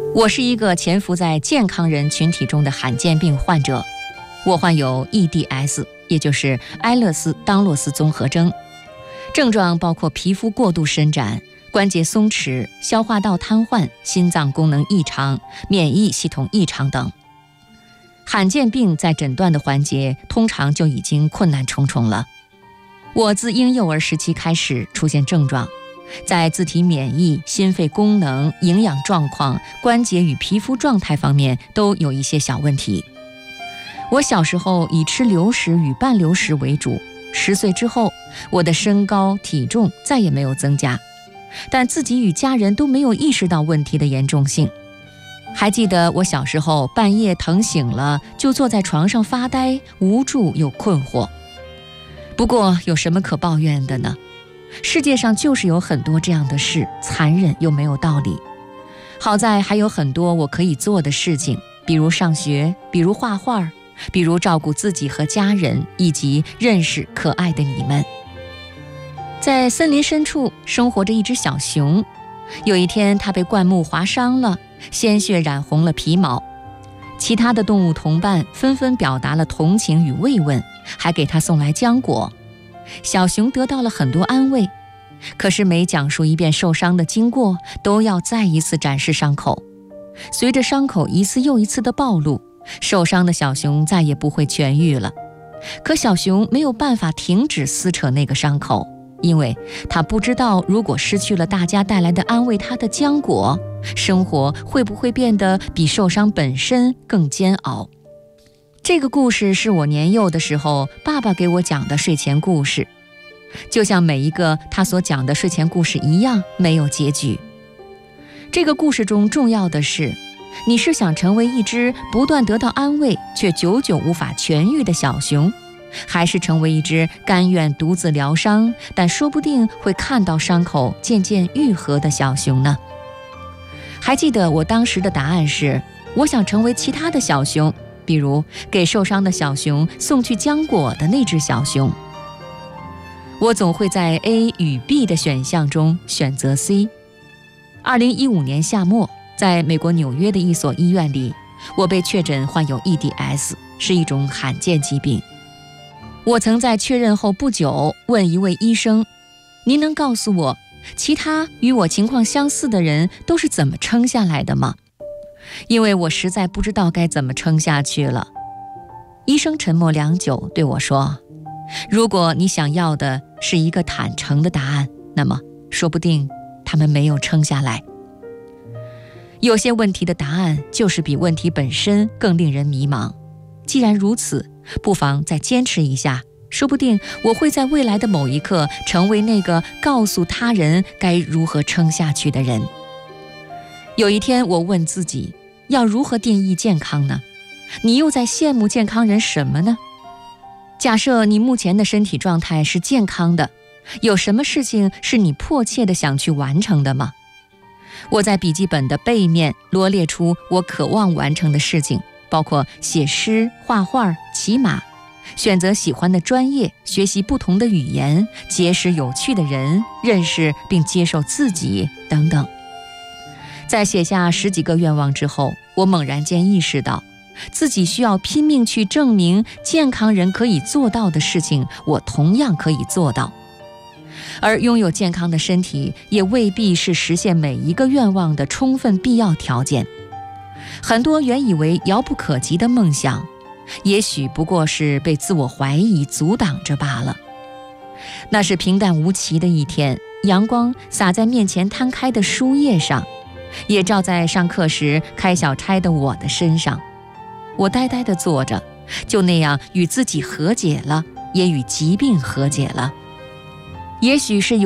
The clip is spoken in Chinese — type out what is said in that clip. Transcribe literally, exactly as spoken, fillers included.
我是一个潜伏在健康人群体中的罕见病患者，我患有 E D S， 也就是埃勒斯当洛斯综合征，症状包括皮肤过度伸展、关节松弛、消化道瘫痪、心脏功能异常、免疫系统异常等。罕见病在诊断的环节通常就已经困难重重了。我自婴幼儿时期开始出现症状，在自体免疫、心肺功能、营养状况、关节与皮肤状态方面都有一些小问题。我小时候以吃流食与半流食为主，十岁之后，我的身高体重再也没有增加，但自己与家人都没有意识到问题的严重性。还记得我小时候半夜疼醒了，就坐在床上发呆，无助又困惑。不过有什么可抱怨的呢？世界上就是有很多这样的事，残忍又没有道理。好在还有很多我可以做的事情，比如上学，比如画画，比如照顾自己和家人，以及认识可爱的你们。在森林深处生活着一只小熊，有一天它被灌木划伤了，鲜血染红了皮毛。其他的动物同伴纷纷表达了同情与慰问，还给它送来浆果。小熊得到了很多安慰，可是每讲述一遍受伤的经过，都要再一次展示伤口。随着伤口一次又一次的暴露，受伤的小熊再也不会痊愈了。可小熊没有办法停止撕扯那个伤口，因为他不知道如果失去了大家带来的安慰他的浆果，生活会不会变得比受伤本身更煎熬。这个故事是我年幼的时候爸爸给我讲的睡前故事，就像每一个他所讲的睡前故事一样，没有结局。这个故事中重要的是，你是想成为一只不断得到安慰却久久无法痊愈的小熊，还是成为一只甘愿独自疗伤但说不定会看到伤口渐渐愈合的小熊呢？还记得我当时的答案是，我想成为其他的小熊，比如给受伤的小熊送去浆果的那只小熊。我总会在 A 与 B 的选项中选择 C。二零一五年夏末，在美国纽约的一所医院里，我被确诊患有 E D S， 是一种罕见疾病。我曾在确认后不久问一位医生，您能告诉我其他与我情况相似的人都是怎么撑下来的吗？因为我实在不知道该怎么撑下去了。医生沉默良久，对我说，如果你想要的是一个坦诚的答案，那么说不定他们没有撑下来。有些问题的答案就是比问题本身更令人迷茫。既然如此，不妨再坚持一下，说不定我会在未来的某一刻成为那个告诉他人该如何撑下去的人。有一天我问自己，要如何定义健康呢？你又在羡慕健康人什么呢？假设你目前的身体状态是健康的，有什么事情是你迫切地想去完成的吗？我在笔记本的背面罗列出我渴望完成的事情，包括写诗、画画、骑马，选择喜欢的专业，学习不同的语言，结识有趣的人，认识并接受自己等等。在写下十几个愿望之后，我猛然间意识到，自己需要拼命去证明健康人可以做到的事情，我同样可以做到。而拥有健康的身体也未必是实现每一个愿望的充分必要条件。很多原以为遥不可及的梦想，也许不过是被自我怀疑阻挡着罢了。那是平淡无奇的一天，阳光洒在面前摊开的书页上，也照在上课时开小差的我的身上。我呆呆地坐着，就那样与自己和解了，也与疾病和解了。也许是有